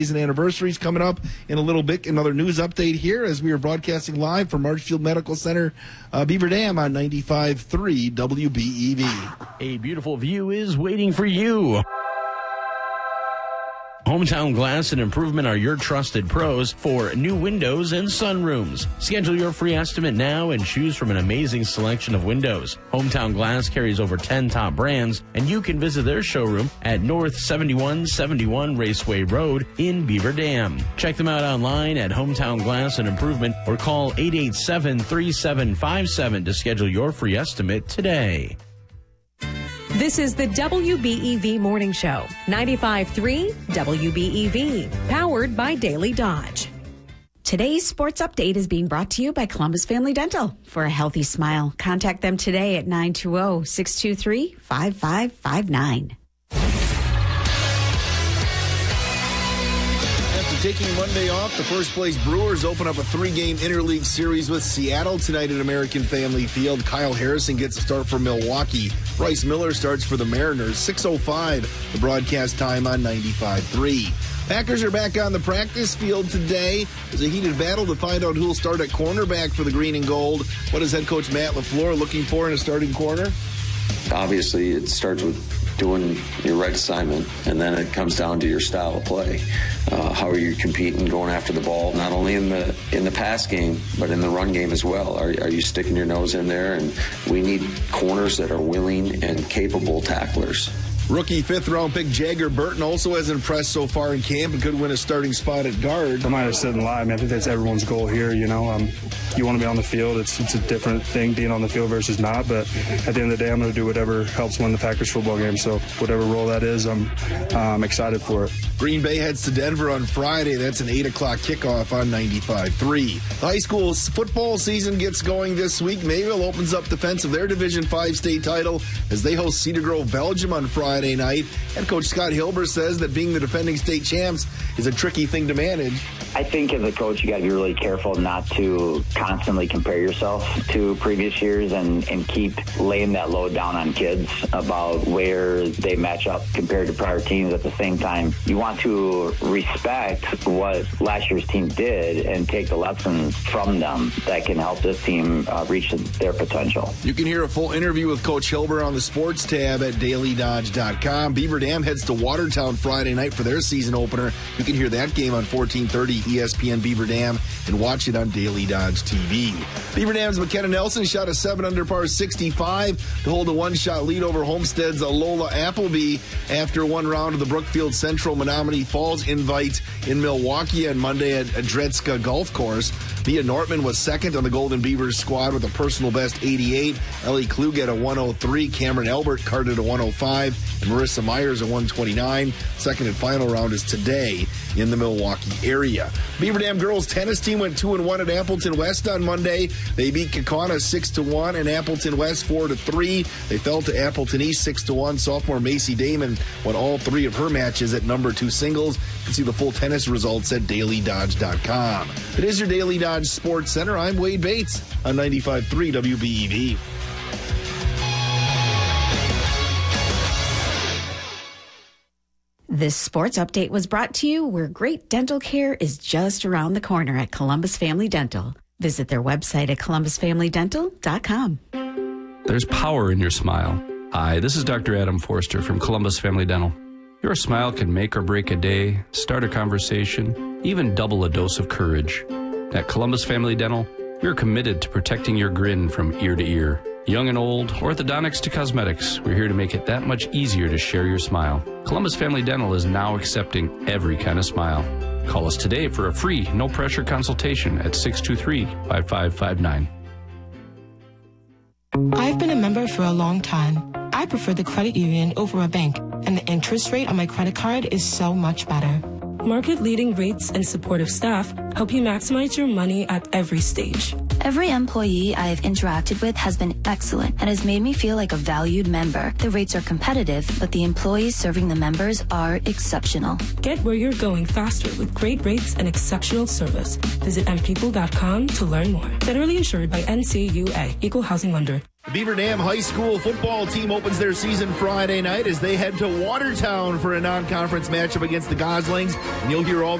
and anniversaries coming up in a little bit. Another news update here as we are broadcasting live from Marshfield Medical Center, Beaver Dam on 95.3 WBEV. A beautiful view is waiting for you. Hometown Glass and Improvement are your trusted pros for new windows and sunrooms. Schedule your free estimate now and choose from an amazing selection of windows. Hometown Glass carries over 10 top brands, and you can visit their showroom at North 7171 Raceway Road in Beaver Dam. Check them out online at Hometown Glass and Improvement or call 887-3757 to schedule your free estimate today. This is the WBEV Morning Show, 95.3 WBEV, powered by Daily Dodge. Today's sports update is being brought to you by Columbus Family Dental. For a healthy smile, contact them today at 920-623-5559. Taking Monday off, the first-place Brewers open up a 3-game interleague series with Seattle tonight at American Family Field. Kyle Harrison gets a start for Milwaukee. Bryce Miller starts for the Mariners. 6:05, the broadcast time on 95.3. Packers are back on the practice field today. There's a heated battle to find out who will start at cornerback for the Green and Gold. What is head coach Matt LaFleur looking for in a starting corner? Obviously, it starts with doing your right assignment, and then it comes down to your style of play. How are you competing, going after the ball, not only in the pass game, but in the run game as well? Are you sticking your nose in there? And we need corners that are willing and capable tacklers. Rookie fifth-round pick Jagger Burton also has impressed so far in camp and could win a starting spot at guard. I'm not just sitting live. I think that's everyone's goal here. You want to be on the field. It's a different thing being on the field versus not. But at the end of the day, I'm going to do whatever helps win the Packers football game. So whatever role that is, I'm excited for it. Green Bay heads to Denver on Friday. That's an 8 o'clock kickoff on 95.3. The high school football season gets going this week. Mayville opens up defense of their Division 5 state title as they host Cedar Grove, Belgium on Friday night. Head coach Scott Hilber says that being the defending state champs is a tricky thing to manage. I think as a coach, you got to be really careful not to constantly compare yourself to previous years and keep laying that load down on kids about where they match up compared to prior teams. At the same time, you want to respect what last year's team did and take the lessons from them that can help this team reach their potential. You can hear a full interview with Coach Hilber on the sports tab at dailydodge.com. Beaver Dam heads to Watertown Friday night for their season opener. You can hear that game on 1430 ESPN Beaver Dam and watch it on Daily Dodge TV. Beaver Dam's McKenna Nelson shot a 7-under par 65 to hold a one-shot lead over Homestead's Lola Appleby after one round of the Brookfield Central Menominee Falls Invite in Milwaukee on Monday at Dredska Golf Course. Mia Nortman was second on the Golden Beavers squad with a personal best 88. Ellie Klug at a 103. Cameron Elbert carded a 105. And Marissa Myers a 129. Second and final round is today in the Milwaukee area. Beaver Dam girls tennis team went 2-1 at Appleton West on Monday. They beat Kaukauna 6-1 and Appleton West 4-3. They fell to Appleton East 6-1. Sophomore Macy Damon won all 3 of her matches at number 2 singles. You can see the full tennis results at dailydodge.com. It is your Daily Dodge Sports Center. I'm Wade Bates on 95.3 WBEV. This sports update was brought to you where great dental care is just around the corner at Columbus Family Dental. Visit their website at columbusfamilydental.com. There's power in your smile. Hi, this is Dr. Adam Forster from Columbus Family Dental. Your smile can make or break a day, start a conversation, even double a dose of courage. At Columbus Family Dental, we're committed to protecting your grin from ear to ear. Young and old, orthodontics to cosmetics, we're here to make it that much easier to share your smile. Columbus Family Dental is now accepting every kind of smile. Call us today for a free, no-pressure consultation at 623-5559. I've been a member for a long time. I prefer the credit union over a bank, and the interest rate on my credit card is so much better. Market-leading rates and supportive staff help you maximize your money at every stage. Every employee I have interacted with has been excellent and has made me feel like a valued member. The rates are competitive, but the employees serving the members are exceptional. Get where you're going faster with great rates and exceptional service. Visit mpeople.com to learn more. Federally insured by NCUA, Equal Housing Lender. The Beaver Dam High School football team opens their season Friday night as they head to Watertown for a non-conference matchup against the Goslings. And you'll hear all